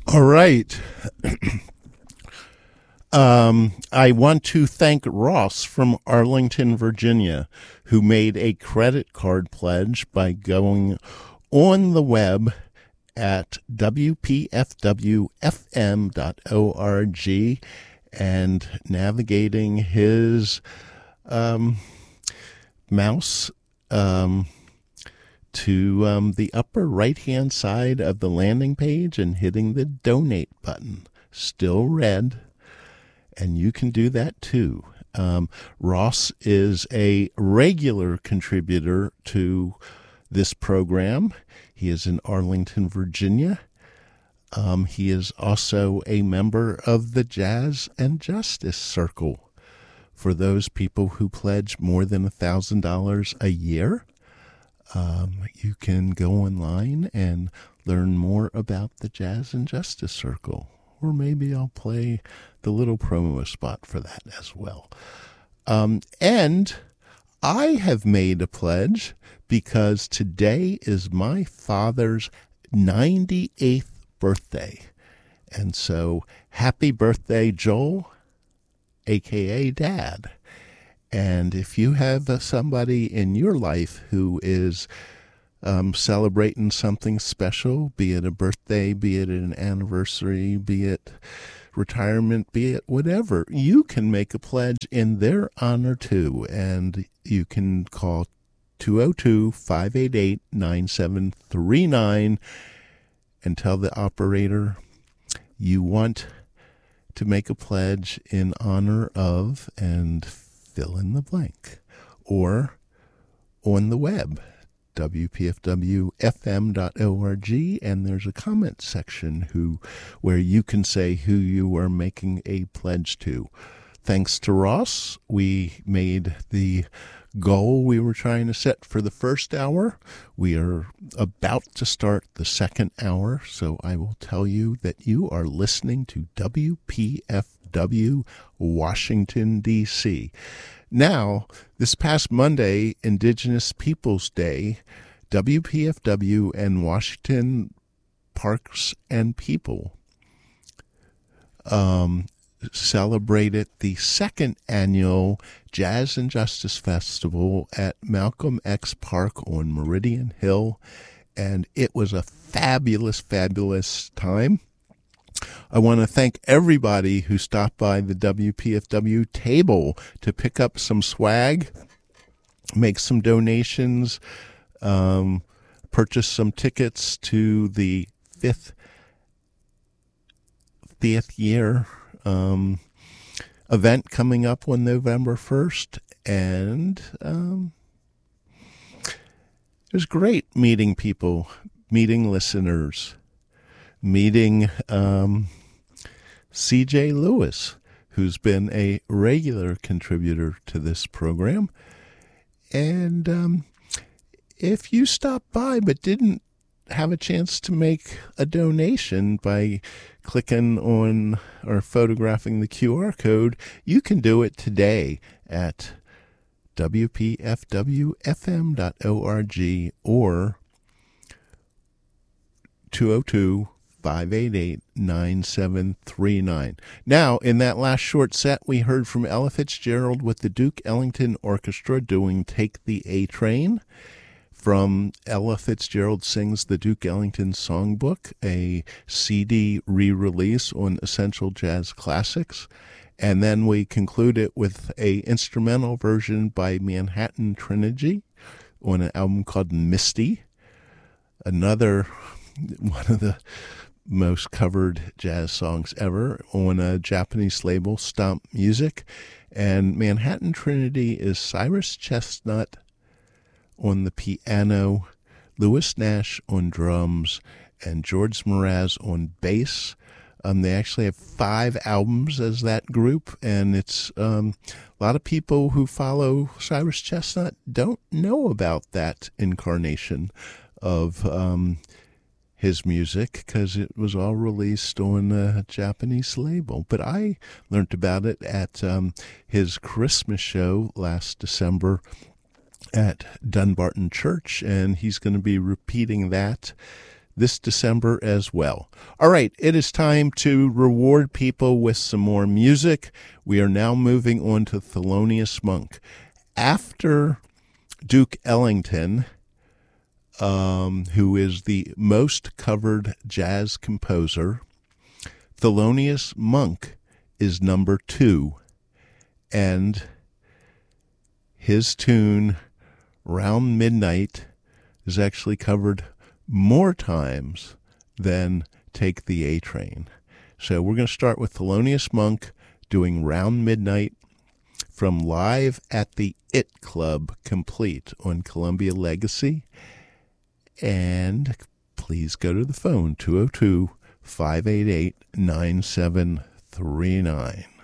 All right. I want to thank Ross from Arlington, Virginia, who made a credit card pledge by going on the web at wpfwfm.org and navigating his mouse to the upper right-hand side of the landing page and hitting the donate button. Still red. And you can do that too. Ross is a regular contributor to this program. He is in Arlington, Virginia. He is also a member of the Jazz and Justice Circle. For those people who pledge more than $1,000 a year, you can go online and learn more about the Jazz and Justice Circle. Or maybe I'll play the little promo spot for that as well. And I have made a pledge because today is my father's 98th birthday. And so happy birthday, Joel, a.k.a. Dad. And if you have somebody in your life who is celebrating something special, be it a birthday, be it an anniversary, be it retirement, be it whatever, you can make a pledge in their honor too. And you can call 202-588-9739 and tell the operator you want to make a pledge in honor of, and fill in the blank, or on the web, wpfwfm.org, and there's a comment section where you can say who you are making a pledge to. Thanks to Ross, we made the goal we were trying to set for the first hour. We are about to start the second hour, so I will tell you that you are listening to WPFW Washington, D.C. Now, this past Monday, Indigenous Peoples Day, WPFW and Washington Parks and People celebrated the second annual Jazz and Justice Festival at Malcolm X Park on Meridian Hill, and it was a fabulous, fabulous time. I want to thank everybody who stopped by the WPFW table to pick up some swag, make some donations, purchase some tickets to the fifth year event coming up on November 1st. And it was great meeting people, meeting listeners, meeting C.J. Lewis, who's been a regular contributor to this program. And if you stopped by but didn't have a chance to make a donation by clicking on or photographing the QR code, you can do it today at wpfwfm.org or 202-588-9739. Now, in that last short set, we heard from Ella Fitzgerald with the Duke Ellington Orchestra doing Take the A Train. From Ella Fitzgerald Sings the Duke Ellington Songbook, a CD re-release on Essential Jazz Classics. And then we conclude it with a instrumental version by Manhattan Trinity on an album called Misty. Another one of the most covered jazz songs ever on a Japanese label, Stomp Music. And Manhattan Trinity is Cyrus Chestnut on the piano, Louis Nash on drums, and George Mraz on bass. They actually have 5 albums as that group, and it's a lot of people who follow Cyrus Chestnut don't know about that incarnation of his music because it was all released on a Japanese label. But I learned about it at his Christmas show last December at Dunbarton Church, and he's going to be repeating that this December as well. All right, it is time to reward people with some more music. We are now moving on to Thelonious Monk. After Duke Ellington, who is the most covered jazz composer, Thelonious Monk is number 2, and his tune, Round Midnight, is actually covered more times than Take the A Train. So we're going to start with Thelonious Monk doing Round Midnight from Live at the It Club, complete on Columbia Legacy. And please go to the phone, 202-588-9739.